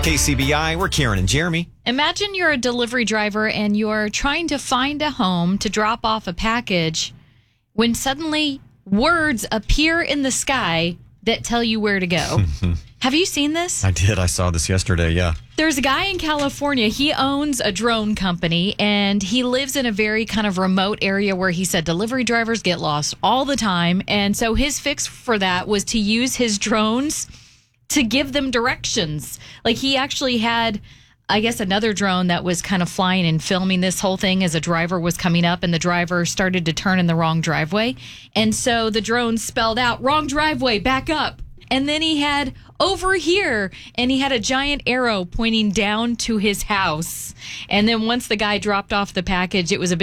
KCBI, we're Karen and Jeremy. Imagine you're a delivery driver and you're trying to find a home to drop off a package when suddenly words appear in the sky that tell you where to go. Have you seen this? I did. I saw this yesterday, yeah. There's a guy in California. He owns a drone company, and he lives in a very kind of remote area where he said delivery drivers get lost all the time. And so his fix for that was to use his drones to give them directions. Like, he actually had, I guess, another drone that was kind of flying and filming this whole thing as a driver was coming up, and the driver started to turn in the wrong driveway. And so the drone spelled out, wrong driveway, back up. And then he had over here, and he had a giant arrow pointing down to his house. And then once the guy dropped off the package, it was a